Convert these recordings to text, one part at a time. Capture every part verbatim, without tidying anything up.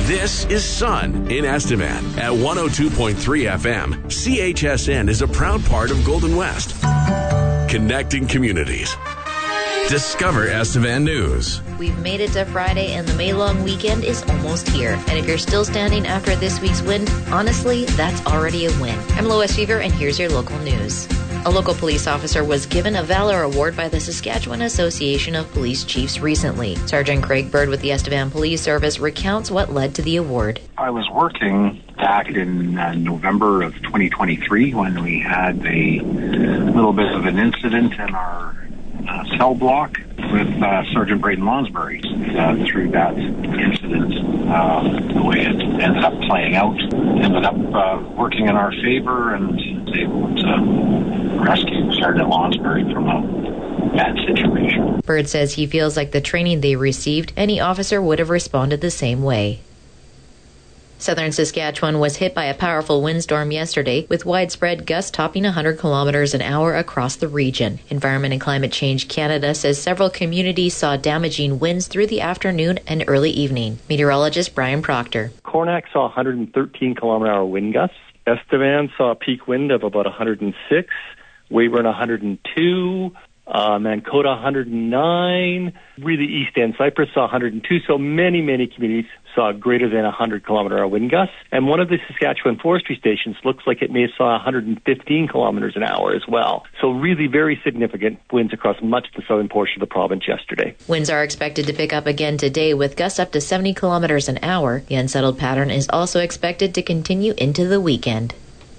This is Sun in Estevan at one oh two point three F M. C H S N is a proud part of Golden West. Connecting communities. Discover Estevan News. We've made it to Friday and the May long weekend is almost here. And if you're still standing after this week's win, honestly, that's already a win. I'm Lois Fever and here's your local news. A local police officer was given a Valor Award by the Saskatchewan Association of Police Chiefs recently. Sergeant Craig Bird with the Estevan Police Service recounts what led to the award. I was working back in uh, November of twenty twenty-three when we had a little bit of an incident in our uh, cell block with uh, Sergeant Braden Lonsbury. Uh, through that incident, uh, the way it ended up playing out, ended up uh, working in our favor and was able to rescue Sergeant Lonsbury from a bad situation. Bird says he feels like the training they received, any officer would have responded the same way. Southern Saskatchewan was hit by a powerful windstorm yesterday, with widespread gusts topping one hundred kilometers an hour across the region. Environment and Climate Change Canada says several communities saw damaging winds through the afternoon and early evening. Meteorologist Brian Proctor. Cornac saw one hundred thirteen kilometer hour wind gusts. Estevan saw a peak wind of about one hundred six. Weyburn one hundred two. Uh, Mankota one hundred nine. Really, East End Cypress saw one hundred two. So many, many communities saw greater than one hundred kilometer hour wind gusts. And one of the Saskatchewan forestry stations looks like it may have saw one hundred fifteen kilometers an hour as well. So really very significant winds across much of the southern portion of the province yesterday. Winds are expected to pick up again today with gusts up to seventy kilometers an hour. The unsettled pattern is also expected to continue into the weekend.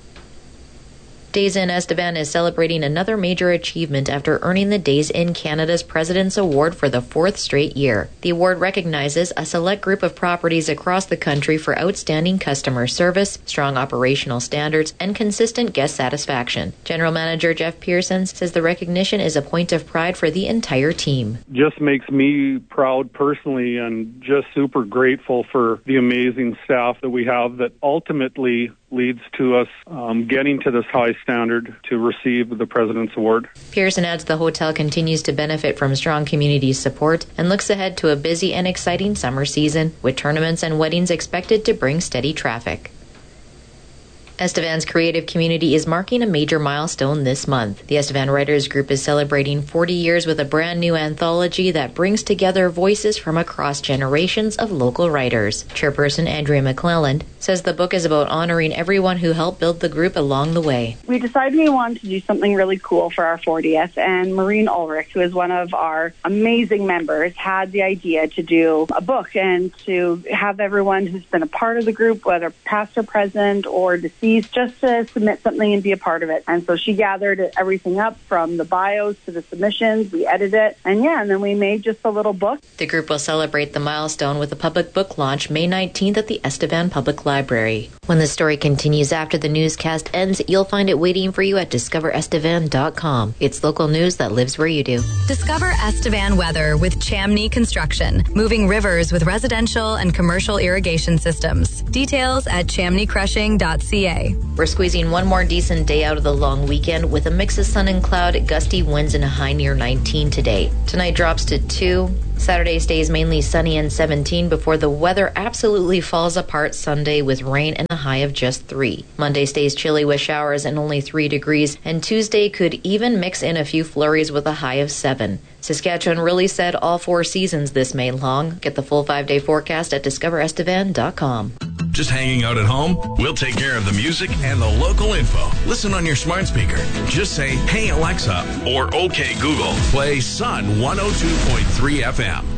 Days Inn Estevan is celebrating another major achievement after earning the Days Inn Canada's President's Award for the fourth straight year. The award recognizes a select group of properties across the country for outstanding customer service, strong operational standards, and consistent guest satisfaction. General Manager Jeff Pearson says the recognition is a point of pride for the entire team. Just makes me proud personally and just super grateful for the amazing staff that we have that ultimately leads to us um, getting to this high standard to receive the President's Award. Pearson adds the hotel continues to benefit from strong community support and looks ahead to a busy and exciting summer season with tournaments and weddings expected to bring steady traffic. Estevan's creative community is marking a major milestone this month. The Estevan Writers Group is celebrating forty years with a brand new anthology that brings together voices from across generations of local writers. Chairperson Andrea McClelland says the book is about honoring everyone who helped build the group along the way. We decided we wanted to do something really cool for our fortieth, and Maureen Ulrich, who is one of our amazing members, had the idea to do a book and to have everyone who's been a part of the group, whether past or present or deceased, just to submit something and be a part of it. And so she gathered everything up from the bios to the submissions. We edited it. And yeah, and then we made just a little book. The group will celebrate the milestone with a public book launch May nineteenth at the Estevan Public Library. When the story continues after the newscast ends, you'll find it waiting for you at discover estevan dot com. It's local news that lives where you do. Discover Estevan weather with Chamney Construction, moving rivers with residential and commercial irrigation systems. Details at chamney crushing dot c a. We're squeezing one more decent day out of the long weekend with a mix of sun and cloud, gusty winds, and a high near nineteen today. Tonight drops to two. Saturday stays mainly sunny and seventeen before the weather absolutely falls apart Sunday with rain and a high of just three. Monday stays chilly with showers and only three degrees, and Tuesday could even mix in a few flurries with a high of seven. Saskatchewan really said all four seasons this May long. Get the full five-day forecast at discover estevan dot com. Just hanging out at home? We'll take care of the music and the local info. Listen on your smart speaker. Just say, "Hey Alexa," or "Okay Google, play Sun one oh two point three F M."